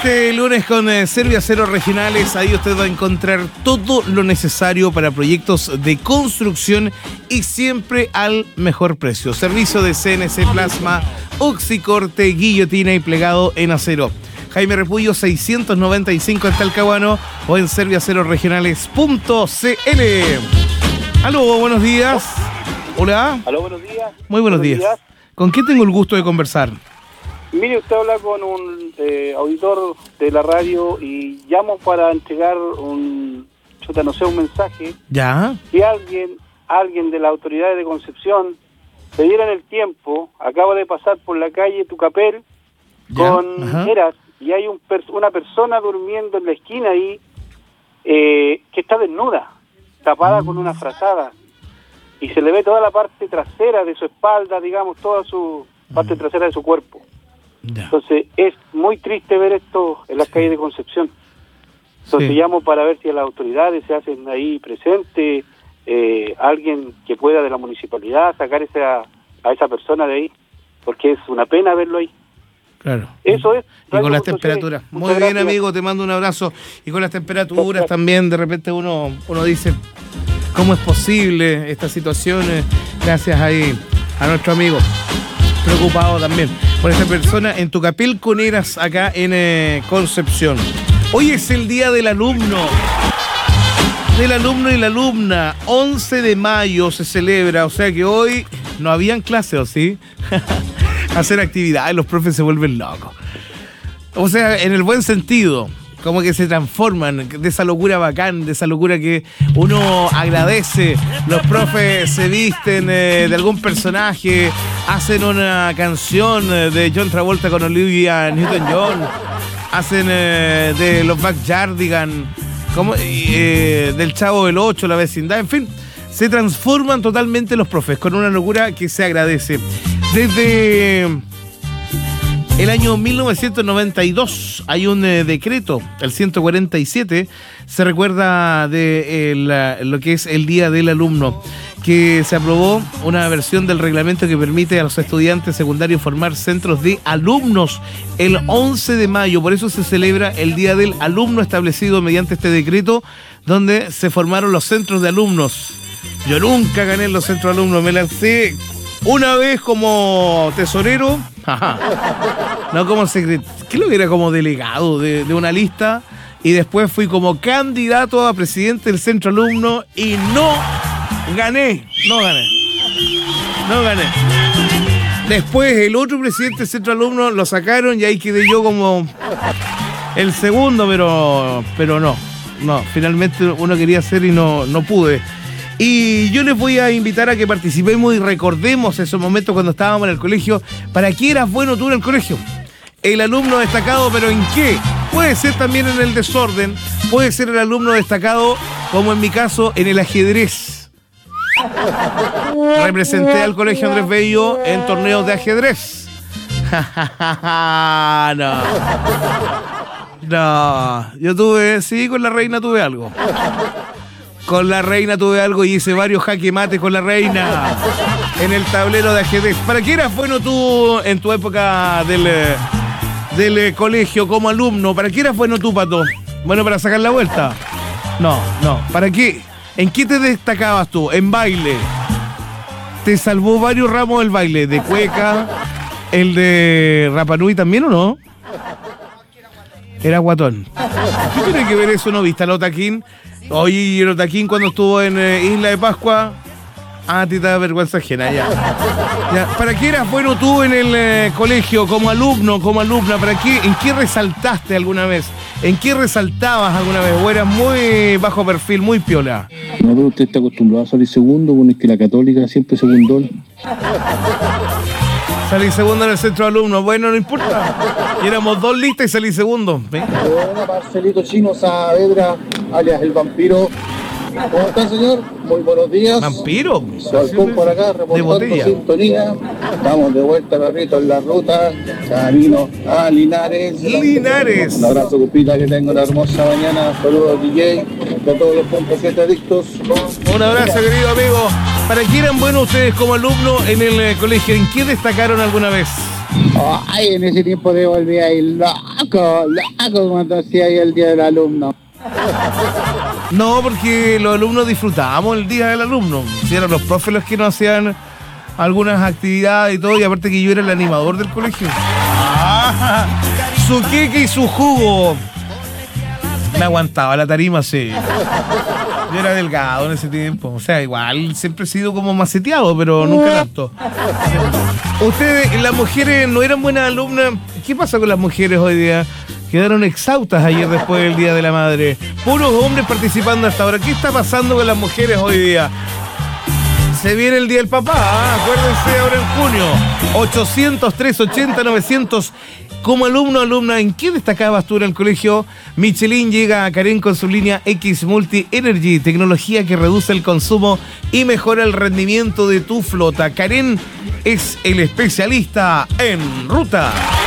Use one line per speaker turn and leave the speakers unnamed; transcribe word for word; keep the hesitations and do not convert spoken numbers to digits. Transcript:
este lunes con eh, Serviaceros Regionales. Ahí usted va a encontrar todo lo necesario para proyectos de construcción y siempre al mejor precio. Servicio de C N C Plasma, oxicorte, guillotina y plegado en acero. Jaime Repullo seiscientos noventa y cinco en Talcahuano o en serviaceros regionales punto c l. Aló, buenos días. Hola.
Aló, buenos días.
Muy buenos, buenos días. días. ¿Con quién tengo el gusto de conversar?
Mire, usted habla con un eh, auditor de la radio y llamo para entregar un, chuta, no sé, un mensaje.
¿Ya?
Si alguien, alguien de las autoridades de Concepción se dieran el tiempo, acabo de pasar por la calle Tucapel con Eras y hay un per- una persona durmiendo en la esquina ahí eh, que está desnuda, tapada mm. con una frazada y se le ve toda la parte trasera de su espalda, digamos, toda su parte mm. trasera de su cuerpo. Ya. Entonces es muy triste ver esto en las sí. calles de Concepción. Entonces sí. llamo para ver si las autoridades se hacen ahí presentes, eh, alguien que pueda de la municipalidad sacar esa, a esa persona de ahí, porque es una pena verlo ahí.
Claro.
Eso es.
Y con las temperaturas. Muy bien, gracias. Amigo, te mando un abrazo. Y con las temperaturas gracias. También, de repente uno, uno dice, ¿cómo es posible esta situación? Gracias ahí a nuestro amigo. Preocupado también por esta persona en Tucapel con Eras, acá en eh, Concepción. Hoy es el día del alumno. Del alumno y la alumna. once de mayo se celebra, o sea que hoy no habían clases, ¿o sí? Hacer actividades, los profes se vuelven locos. O sea, en el buen sentido. Como que se transforman de esa locura bacán, de esa locura que uno agradece. Los profes se visten eh, de algún personaje, hacen una canción de John Travolta con Olivia Newton-John, hacen eh, de los Backyardigans, como, eh, del Chavo del Ocho, La Vecindad, en fin, se transforman totalmente los profes con una locura que se agradece. Desde el año mil novecientos noventa y dos hay un eh, decreto, el ciento cuarenta y siete, se recuerda de eh, la, lo que es el Día del Alumno, que se aprobó una versión del reglamento que permite a los estudiantes secundarios formar centros de alumnos el once de mayo, por eso se celebra el Día del Alumno establecido mediante este decreto, donde se formaron los centros de alumnos. Yo nunca gané en los centros de alumnos, me lancé una vez como tesorero, no como secretario, ¿qué lo que era? Como delegado de, de una lista, y después fui como candidato a presidente del centro alumno y no gané, no gané, no gané. Después el otro presidente del centro alumno lo sacaron y ahí quedé yo como el segundo, pero, pero no, no, finalmente uno quería hacer y no, no pude. Y yo les voy a invitar a que participemos y recordemos esos momentos cuando estábamos en el colegio. ¿Para qué eras bueno tú en el colegio? El alumno destacado, ¿pero en qué? Puede ser también en el desorden, puede ser el alumno destacado, como en mi caso, en el ajedrez. Representé al Colegio Andrés Bello en torneos de ajedrez. No. No. Yo tuve, sí, con la reina tuve algo. Con la reina tuve algo y hice varios jaque mate con la reina en el tablero de ajedrez. ¿Para qué eras bueno tú en tu época del, del colegio como alumno? ¿Para qué eras bueno tú, Pato? ¿Bueno para sacar la vuelta? No, no. ¿Para qué? ¿En qué te destacabas tú? En baile. Te salvó varios ramos del baile. De cueca, el de Rapa Nui también, ¿o no? Era guatón. ¿Qué tiene que ver eso? ¿No viste a Lotaquín? Oye, el Otaquín cuando estuvo en eh, Isla de Pascua, ah, te da vergüenza ajena, ya. ya. ¿Para qué eras bueno tú en el eh, colegio, como alumno, como alumna? ¿Para qué, en qué resaltaste alguna vez? ¿En qué resaltabas alguna vez? ¿O eras muy bajo perfil, muy piola?
No, pero usted está acostumbrado a salir segundo, bueno, es que la Católica siempre segundó.
Salí segundo en el centro de alumnos, bueno, no importa. Y éramos dos listas y salí segundo. ¿Ven?
Hola, Marcelito Chino Saavedra, alias el vampiro. ¿Cómo está, señor? Muy buenos días.
¿Vampiro?
Salcón por acá, reportando sintonía. Estamos de vuelta, perrito, en la ruta. Camino a Linares.
Linares.
Un abrazo, Cupita, que tengo una hermosa mañana. Saludos, D J, de todos los puntos siete adictos.
Un abrazo, querido amigo. ¿Para qué eran buenos ustedes como alumnos en el eh, colegio? ¿En qué destacaron alguna vez?
Ay, en ese tiempo de volví a ir loco loco, loco cuando hacía ahí el día del alumno.
No, porque los alumnos disfrutábamos el día del alumno. Si eran los profes los que nos hacían algunas actividades y todo, y aparte que yo era el animador del colegio. Ah, su queque y su jugo. Me aguantaba la tarima, sí. Yo era delgado en ese tiempo. O sea, igual siempre he sido como maceteado, pero nunca tanto. Ustedes, las mujeres, no eran buenas alumnas. ¿Qué pasa con las mujeres hoy día? Quedaron exhaustas ayer después del Día de la Madre. Puros hombres participando hasta ahora. ¿Qué está pasando con las mujeres hoy día? Se viene el Día del Papá, ¿eh? Acuérdense ahora en junio. ochocientos tres ochenta novecientos. Como alumno o alumna, ¿en qué destacabas tú en el colegio? Michelin llega a Karen con su línea X Multi Energy, tecnología que reduce el consumo y mejora el rendimiento de tu flota. Karen es el especialista en ruta.